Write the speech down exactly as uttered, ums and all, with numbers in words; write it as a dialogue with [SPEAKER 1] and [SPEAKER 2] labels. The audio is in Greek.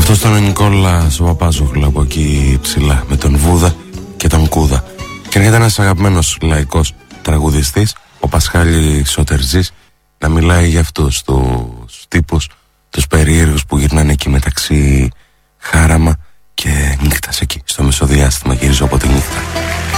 [SPEAKER 1] Αυτό ήταν ο Νικόλας ο Παπάζογλου από εκεί ψηλά, με τον Βούδα και τον Κούδα. Και έρχεται ένας αγαπημένος λαϊκός τραγουδιστής, ο Πασχάλης ο να μιλάει για αυτούς τους τύπους, τους περίεργους που γυρνάνε εκεί μεταξύ